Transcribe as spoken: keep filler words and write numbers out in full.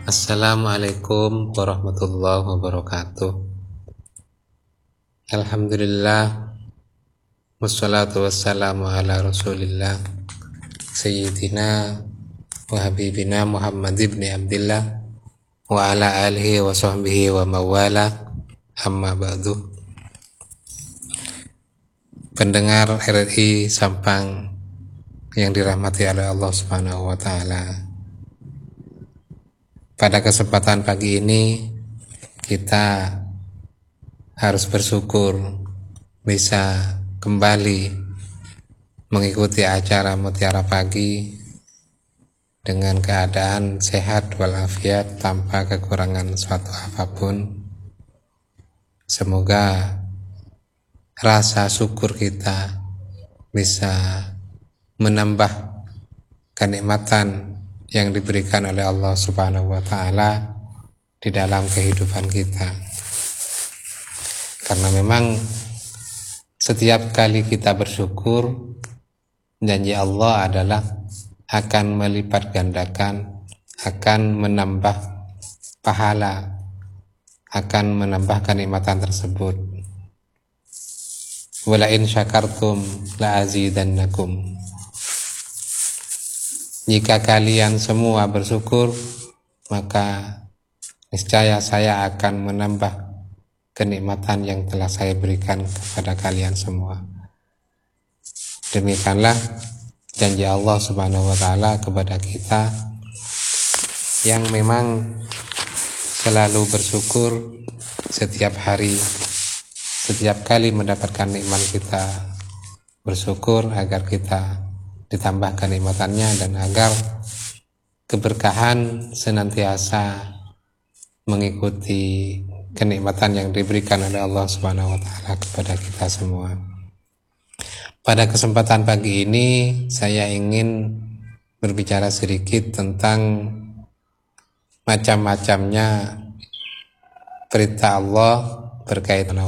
Assalamualaikum warahmatullahi wabarakatuh. Alhamdulillah, wassalatu wassalamu ala rasulillah Sayyidina wa habibina Muhammad ibn Abdillah wa ala alihi wa sahbihi wa mawala, amma ba'du. Pendengar R I Sampang yang dirahmati oleh Allah Subhanahu wa taala, pada kesempatan pagi ini kita harus bersyukur bisa kembali mengikuti acara Mutiara Pagi dengan keadaan sehat walafiat tanpa kekurangan suatu apapun. Semoga rasa syukur kita bisa menambah kenikmatan yang diberikan oleh Allah Subhanahu wa taala di dalam kehidupan kita. Karena memang setiap kali kita bersyukur, janji Allah adalah akan melipat gandakan, akan menambah pahala, akan menambah kenikmatan tersebut. Wala in syakartum la azidannakum. Jika kalian semua bersyukur, maka niscaya saya akan menambah kenikmatan yang telah saya berikan kepada kalian semua. Demikianlah janji Allah Subhanahu wa taala kepada kita yang memang selalu bersyukur setiap hari, setiap kali mendapatkan nikmat kita bersyukur agar kita ditambah kenikmatannya dan agar keberkahan senantiasa mengikuti kenikmatan yang diberikan oleh Allah Subhanahu wa taala kepada kita semua. Pada kesempatan pagi ini saya ingin berbicara sedikit tentang macam-macamnya perintah Allah berkaitan